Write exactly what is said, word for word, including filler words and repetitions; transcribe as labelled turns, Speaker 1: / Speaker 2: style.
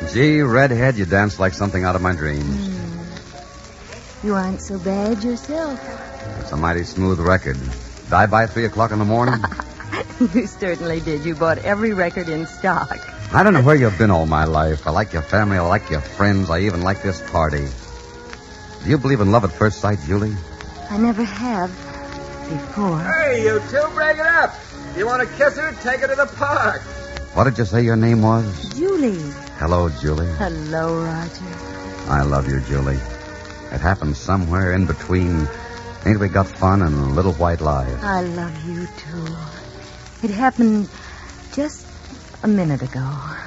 Speaker 1: Gee, redhead, you dance like something out of my dreams.
Speaker 2: Mm. You aren't so bad yourself.
Speaker 1: It's a mighty smooth record. Did I buy three o'clock in the morning?
Speaker 2: You certainly did. You bought every record in stock.
Speaker 1: I don't know where you've been all my life. I like your family. I like your friends. I even like this party. Do you believe in love at first sight, Julie?
Speaker 2: I never have before.
Speaker 3: Hey, you two, break it up. You want to kiss her? Take her to the park.
Speaker 1: What did you say your name was?
Speaker 2: Julie.
Speaker 1: Hello, Julie.
Speaker 2: Hello, Roger.
Speaker 1: I love you, Julie. It happened somewhere in between. Ain't we got fun and little white lies?
Speaker 2: I love you, too. It happened just a minute ago.